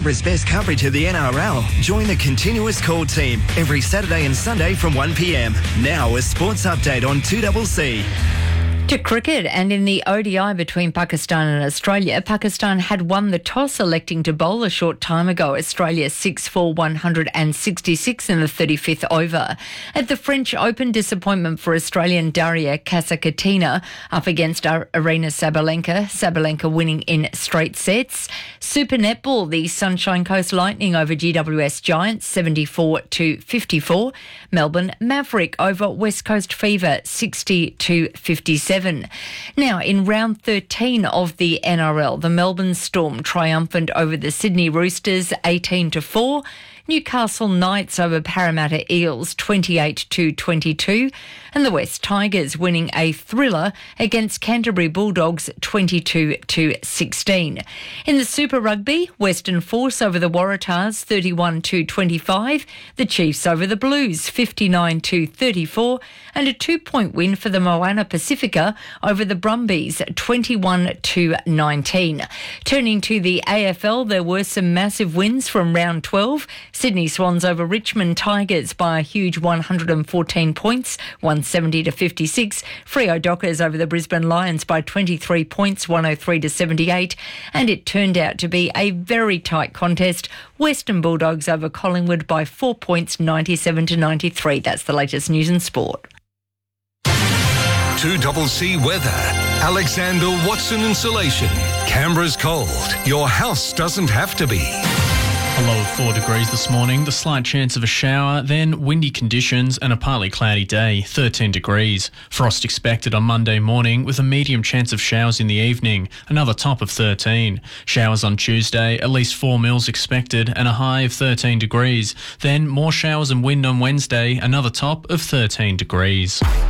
Canberra's best coverage of the NRL. Join the Continuous Call team every Saturday and Sunday from 1 p.m. Now a sports update on 2CC. To cricket, and in the ODI between Pakistan and Australia, Pakistan had won the toss, electing to bowl a short time ago. Australia 6 for 166 in the 35th over. At the French Open, disappointment for Australian Daria Kasatkina up against Aryna Sabalenka. Sabalenka winning in straight sets. Super Netball, the Sunshine Coast Lightning over GWS Giants 74-54. Melbourne Maverick over West Coast Fever 60-57. Now, in round 13 of the NRL, the Melbourne Storm triumphant over the Sydney Roosters 18-4. Newcastle Knights over Parramatta Eels 28-22, and the West Tigers winning a thriller against Canterbury Bulldogs 22-16. In the Super Rugby, Western Force over the Waratahs 31-25, the Chiefs over the Blues 59-34, and a 2-point win for the Moana Pacifica over the Brumbies 21-19. Turning to the AFL, there were some massive wins from round 12. Sydney Swans over Richmond Tigers by a huge 114 points, 170-56. Freo Dockers over the Brisbane Lions by 23 points, 103-78. And it turned out to be a very tight contest. Western Bulldogs over Collingwood by 4 points, 97-93. That's the latest news and sport. 2CC weather. Alexander Watson Insulation. Canberra's cold. Your house doesn't have to be. A low of 4 degrees this morning, the slight chance of a shower, then windy conditions and a partly cloudy day, 13 degrees. Frost expected on Monday morning with a medium chance of showers in the evening, another top of 13. Showers on Tuesday, at least 4 mils expected and a high of 13 degrees. Then more showers and wind on Wednesday, another top of 13 degrees.